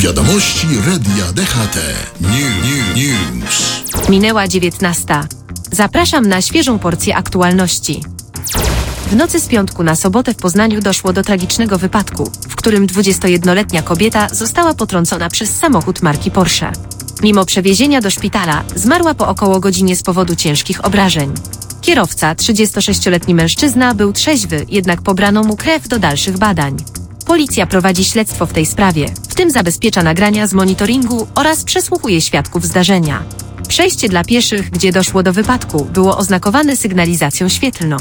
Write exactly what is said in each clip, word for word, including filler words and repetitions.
Wiadomości Radia D H T. New, new, news. Minęła dziewiętnasta. Zapraszam na świeżą porcję aktualności. W nocy z piątku na sobotę w Poznaniu doszło do tragicznego wypadku, w którym dwudziestojednoletnia kobieta została potrącona przez samochód marki Porsche. Mimo przewiezienia do szpitala, zmarła po około godzinie z powodu ciężkich obrażeń. Kierowca, trzydziestosześcioletni mężczyzna, był trzeźwy, jednak pobrano mu krew do dalszych badań. Policja prowadzi śledztwo w tej sprawie, w tym zabezpiecza nagrania z monitoringu oraz przesłuchuje świadków zdarzenia. Przejście dla pieszych, gdzie doszło do wypadku, było oznakowane sygnalizacją świetlną.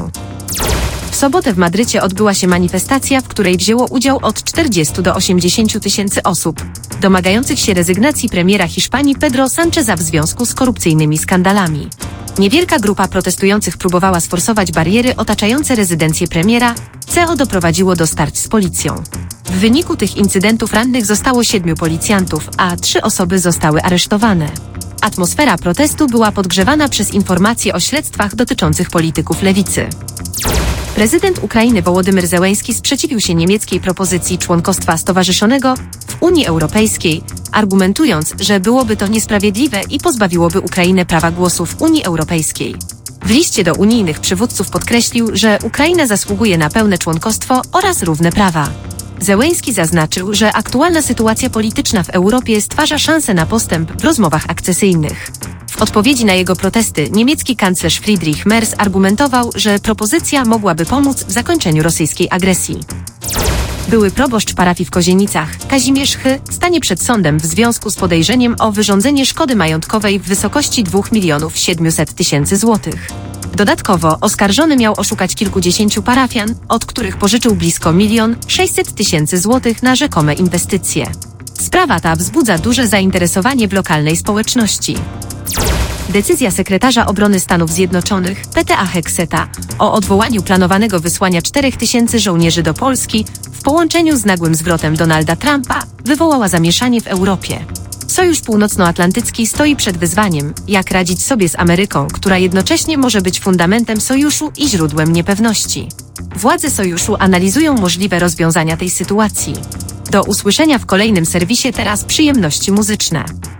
W sobotę w Madrycie odbyła się manifestacja, w której wzięło udział od czterdziestu do osiemdziesięciu tysięcy osób, domagających się rezygnacji premiera Hiszpanii Pedro Sancheza w związku z korupcyjnymi skandalami. Niewielka grupa protestujących próbowała sforsować bariery otaczające rezydencję premiera, co doprowadziło do starć z policją. W wyniku tych incydentów rannych zostało siedmiu policjantów, a trzy osoby zostały aresztowane. Atmosfera protestu była podgrzewana przez informacje o śledztwach dotyczących polityków lewicy. Prezydent Ukrainy Wołodymyr Zełenski sprzeciwił się niemieckiej propozycji członkostwa stowarzyszonego w Unii Europejskiej, argumentując, że byłoby to niesprawiedliwe i pozbawiłoby Ukrainę prawa głosu w Unii Europejskiej. W liście do unijnych przywódców podkreślił, że Ukraina zasługuje na pełne członkostwo oraz równe prawa. Zełenski zaznaczył, że aktualna sytuacja polityczna w Europie stwarza szansę na postęp w rozmowach akcesyjnych. W odpowiedzi na jego protesty niemiecki kanclerz Friedrich Merz argumentował, że propozycja mogłaby pomóc w zakończeniu rosyjskiej agresji. Były proboszcz parafii w Kozienicach, Kazimierz Chy, stanie przed sądem w związku z podejrzeniem o wyrządzenie szkody majątkowej w wysokości dwóch milionów siedmiuset tysięcy złotych. Dodatkowo oskarżony miał oszukać kilkudziesięciu parafian, od których pożyczył blisko milion sześćset tysięcy złotych na rzekome inwestycje. Sprawa ta wzbudza duże zainteresowanie w lokalnej społeczności. Decyzja sekretarza obrony Stanów Zjednoczonych, Pete Hegseta, o odwołaniu planowanego wysłania czterech tysięcy żołnierzy do Polski w połączeniu z nagłym zwrotem Donalda Trumpa wywołała zamieszanie w Europie. Sojusz Północnoatlantycki stoi przed wyzwaniem, jak radzić sobie z Ameryką, która jednocześnie może być fundamentem sojuszu i źródłem niepewności. Władze sojuszu analizują możliwe rozwiązania tej sytuacji. Do usłyszenia w kolejnym serwisie. Teraz przyjemności muzyczne.